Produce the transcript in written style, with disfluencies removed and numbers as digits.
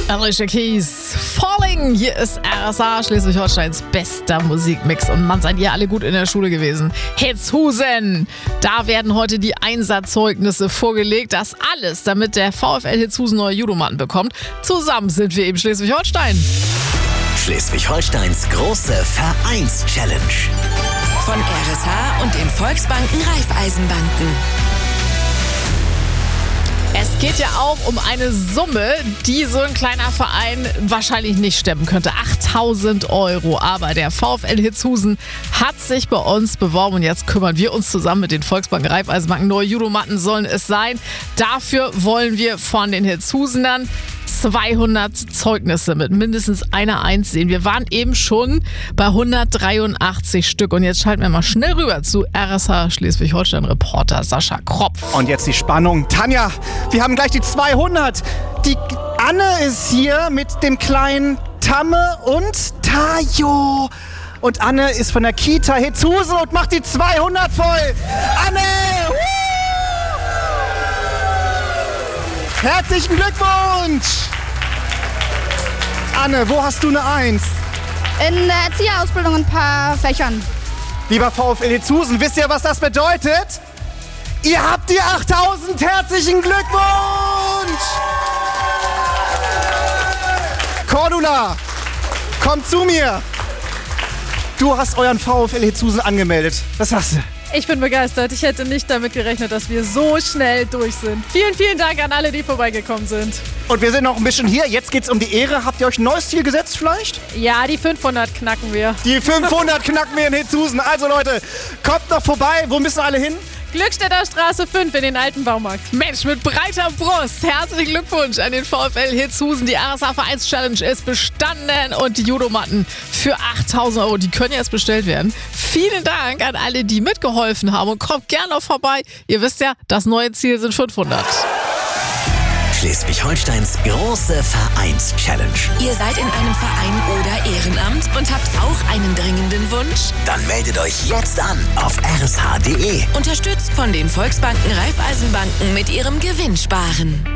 Alicia Keys, Falling. Hier ist RSA, Schleswig-Holsteins bester Musikmix. Und man, seid ihr alle gut in der Schule gewesen. Hitzhusen. Da werden heute die Einsatzzeugnisse vorgelegt. Das alles, damit der VfL Hitzhusen neue Judomatten bekommt. Zusammen sind wir eben Schleswig-Holstein. Schleswig-Holsteins große Vereins-Challenge. Von RSH und den Volksbanken Raiffeisenbanken. Es geht ja auch um eine Summe, die so ein kleiner Verein wahrscheinlich nicht stemmen könnte. 8.000 €. Aber der VfL Hitzhusen hat sich bei uns beworben und jetzt kümmern wir uns zusammen mit den Volksbanken Raiffeisenbanken. Neue Judomatten sollen es sein. Dafür wollen wir von den Hitzhusenern 200 Zeugnisse mit mindestens einer Eins sehen. Wir waren eben schon bei 183 Stück. Und jetzt schalten wir mal schnell rüber zu RSH Schleswig-Holstein-Reporter Sascha Kropf. Und jetzt die Spannung. Tanja, wir haben gleich die 200. Die Anne ist hier mit dem kleinen Tamme und Tajo. Und Anne ist von der Kita Hitzhusen und macht die 200 voll. Anne! Herzlichen Glückwunsch! Anne, wo hast du eine Eins? In der Erzieherausbildung in ein paar Fächern. Lieber VfL Hitzhusen, wisst ihr, was das bedeutet? Ihr habt die 8.000! Herzlichen Glückwunsch! Cordula, komm zu mir! Du hast euren VfL Hitzhusen angemeldet. Was sagst du? Ich bin begeistert. Ich hätte nicht damit gerechnet, dass wir so schnell durch sind. Vielen, vielen Dank an alle, die vorbeigekommen sind. Und wir sind noch ein bisschen hier. Jetzt geht's um die Ehre. Habt ihr euch ein neues Ziel gesetzt vielleicht? Ja, die 500 knacken wir. Die 500 knacken wir in Hitzhusen. Also Leute, kommt noch vorbei. Wo müssen alle hin? Glückstädter Straße 5 in den alten Baumarkt. Mensch, mit breiter Brust. Herzlichen Glückwunsch an den VfL Hitzhusen. Die RSH Vereins-Challenge ist bestanden und die Judomatten für 8.000 €, die können jetzt bestellt werden. Vielen Dank an alle, die mitgeholfen haben und kommt gerne noch vorbei. Ihr wisst ja, das neue Ziel sind 500. Schleswig-Holsteins große Vereins-Challenge. Ihr seid in einem Verein oder Ehrenamt und habt auch einen dringenden Wunsch? Dann meldet euch jetzt an auf rsh.de. Unterstützt von den Volksbanken Raiffeisenbanken mit ihrem Gewinnsparen.